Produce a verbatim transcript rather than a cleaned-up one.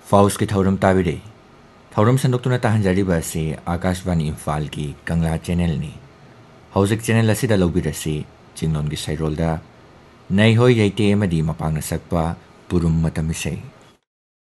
ꯐꯥꯎꯁꯀꯤ ꯊꯧꯔꯝ ꯇꯥꯕꯤꯔꯦ ꯊꯧꯔꯝ ꯁꯟꯗꯣꯛꯇꯨꯅ ꯇꯥꯍꯟꯖꯔꯤꯕ ꯑꯁꯤ आकाशवाणी इम्फालगी कंगला चैनलनी हौजिक चैनल असिदा लौबिरसी चिंगलोनगी सैरोलदा नैहोय यैते अमदी मपांगना सक्पा पुरुम मतम इसै।